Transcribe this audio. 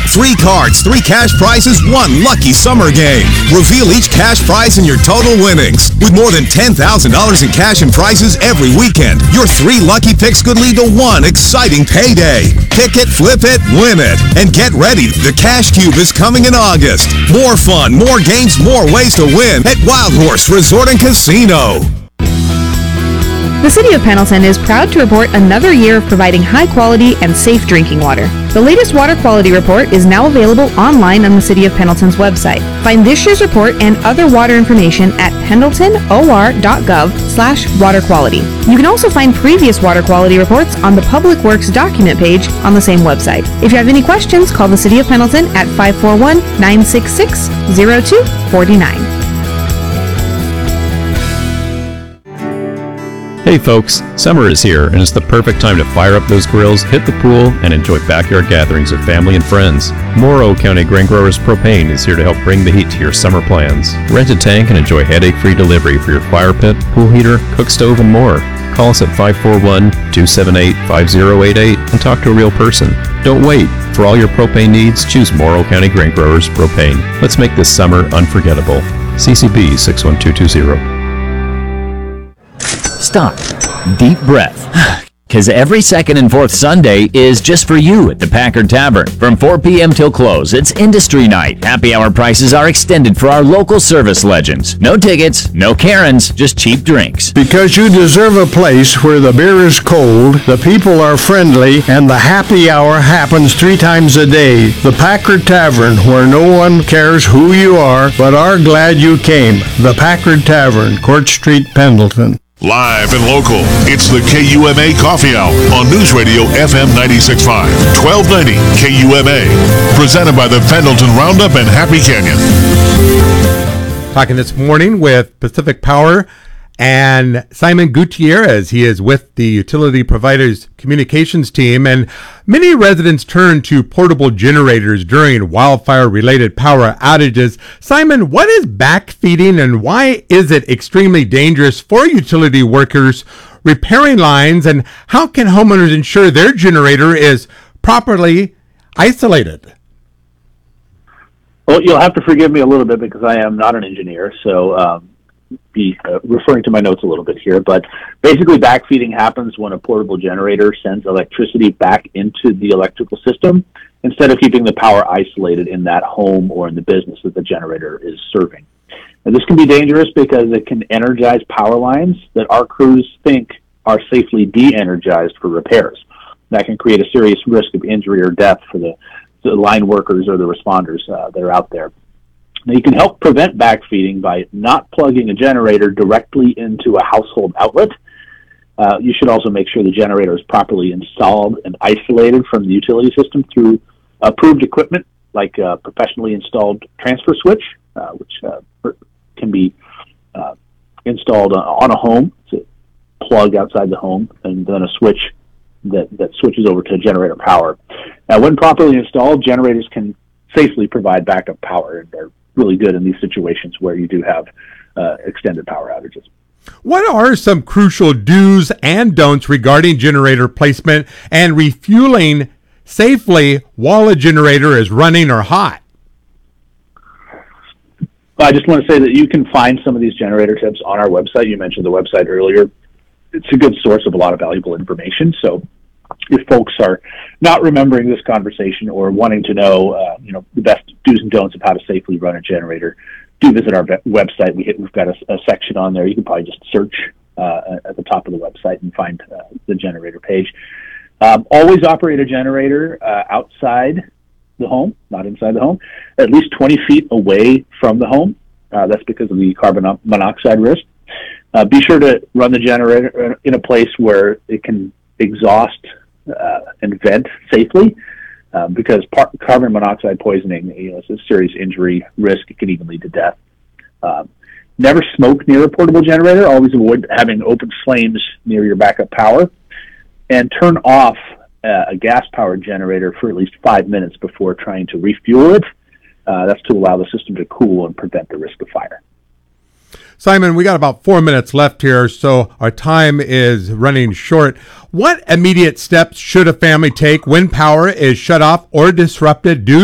3 cards, 3 cash prizes, 1 lucky summer game. Reveal each cash prize and your total winnings. With more than $10,000 in cash and prizes every weekend, your 3 lucky picks could lead to 1 exciting payday. Pick it, flip it, win it. And get ready, the Cash Cube is coming in August. More fun, more games, more ways to win at Wild Horse Resort and Casino. The City of Pendleton is proud to report another year of providing high-quality and safe drinking water. The latest water quality report is now available online on the City of Pendleton's website. Find this year's report and other water information at pendletonor.gov/water quality. You can also find previous water quality reports on the Public Works document page on the same website. If you have any questions, call the City of Pendleton at 541-966-0249. Hey folks, summer is here and it's the perfect time to fire up those grills, hit the pool, and enjoy backyard gatherings with family and friends. Morrow County Grain Growers Propane is here to help bring the heat to your summer plans. Rent a tank and enjoy headache-free delivery for your fire pit, pool heater, cook stove, and more. Call us at 541-278-5088 and talk to a real person. Don't wait. For all your propane needs, choose Morrow County Grain Growers Propane. Let's make this summer unforgettable. CCB 61220. Stop. Deep breath. Because every second and fourth Sunday is just for you at the Packard Tavern. From 4 p.m. till close, it's Industry Night. Happy hour prices are extended for our local service legends. No tickets, no Karens, just cheap drinks. Because you deserve a place where the beer is cold, the people are friendly, and the happy hour happens 3 times a day. The Packard Tavern, where no one cares who you are, but are glad you came. The Packard Tavern, Court Street, Pendleton. Live and local, it's the KUMA Coffee Hour on News Radio FM 96.5, 1290 KUMA. Presented by the Pendleton Roundup and Happy Canyon. Talking this morning with Pacific Power and Simon Gutierrez. He is with the utility provider's communications team, and many residents turn to portable generators during wildfire-related power outages. Simon, what is backfeeding and why is it extremely dangerous for utility workers repairing lines, and how can homeowners ensure their generator is properly isolated? Well, you'll have to forgive me a little bit because I am not an engineer, so be referring to my notes a little bit here, but basically backfeeding happens when a portable generator sends electricity back into the electrical system instead of keeping the power isolated in that home or in the business that the generator is serving. And this can be dangerous because it can energize power lines that our crews think are safely de-energized for repairs. That can create a serious risk of injury or death for the line workers or the responders that are out there. Now, you can help prevent backfeeding by not plugging a generator directly into a household outlet. You should also make sure the generator is properly installed and isolated from the utility system through approved equipment like a professionally installed transfer switch, which can be installed on a home. It's a plug outside the home, and then a switch that switches over to generator power. Now, when properly installed, generators can safely provide backup power, and they're really good in these situations where you do have extended power outages. What are some crucial do's and don'ts regarding generator placement and refueling safely while a generator is running or hot? I just want to say that you can find some of these generator tips on our website. You mentioned the website earlier. It's a good source of a lot of valuable information. So if folks are not remembering this conversation or wanting to know, the best do's and don'ts of how to safely run a generator, do visit our website. We've got a section on there. You can probably just search at the top of the website and find the generator page. Always operate a generator outside the home, not inside the home, at least 20 feet away from the home. That's because of the carbon monoxide risk. Be sure to run the generator in a place where it can exhaust and vent safely, because carbon monoxide poisoning is a serious injury risk. It can even lead to death. Never smoke near a portable generator. Always avoid having open flames near your backup power. And turn off a gas-powered generator for at least 5 minutes before trying to refuel it. That's to allow the system to cool and prevent the risk of fire. Simon, we got about 4 minutes left here, so our time is running short. What immediate steps should a family take when power is shut off or disrupted due